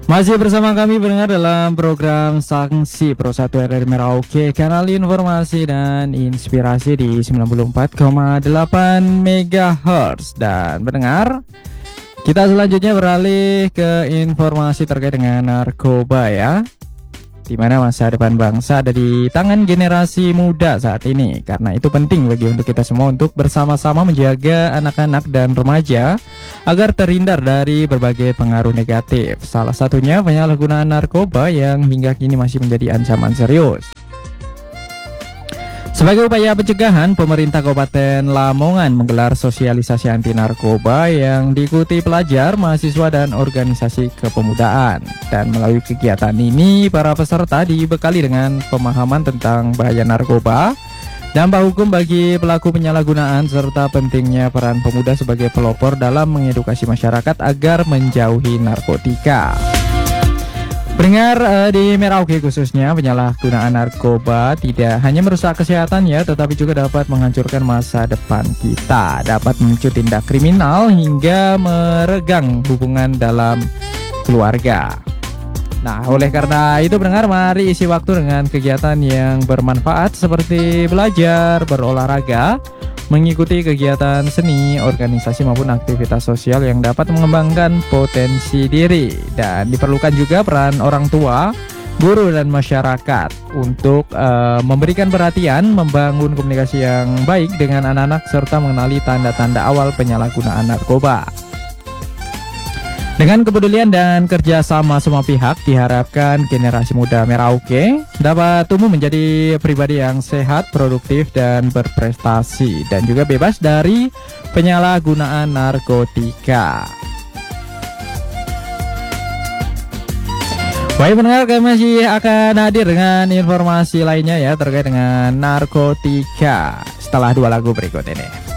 Masih bersama kami pendengar dalam program Sanksi Pro 1 RRI Merauke, kanal informasi dan inspirasi di 94,8 MHz. Dan pendengar, kita selanjutnya beralih ke informasi terkait dengan narkoba ya, di mana masa depan bangsa ada di tangan generasi muda saat ini. Karena itu penting bagi untuk kita semua untuk bersama-sama menjaga anak-anak dan remaja agar terhindar dari berbagai pengaruh negatif. Salah satunya penyalahgunaan narkoba yang hingga kini masih menjadi ancaman serius. Sebagai upaya pencegahan, pemerintah Kabupaten Lamongan menggelar sosialisasi anti narkoba yang diikuti pelajar, mahasiswa, dan organisasi kepemudaan. Dan melalui kegiatan ini, para peserta dibekali dengan pemahaman tentang bahaya narkoba, dampak hukum bagi pelaku penyalahgunaan, serta pentingnya peran pemuda sebagai pelopor dalam mengedukasi masyarakat agar menjauhi narkotika. Pendengar, di Merauke khususnya, penyalahgunaan narkoba tidak hanya merusak kesehatan ya, tetapi juga dapat menghancurkan masa depan kita, dapat memicu tindak kriminal hingga meregang hubungan dalam keluarga. Nah, oleh karena itu pendengar, mari isi waktu dengan kegiatan yang bermanfaat seperti belajar, berolahraga, mengikuti kegiatan seni, organisasi maupun aktivitas sosial yang dapat mengembangkan potensi diri. Dan diperlukan juga peran orang tua, guru, dan masyarakat untuk memberikan perhatian, membangun komunikasi yang baik dengan anak-anak, serta mengenali tanda-tanda awal penyalahgunaan narkoba. Dengan kepedulian dan kerjasama semua pihak, diharapkan generasi muda Merauke dapat tumbuh menjadi pribadi yang sehat, produktif, dan berprestasi, dan juga bebas dari penyalahgunaan narkotika. Baik pendengar, kami masih akan hadir dengan informasi lainnya ya terkait dengan narkotika setelah 2 lagu berikut ini.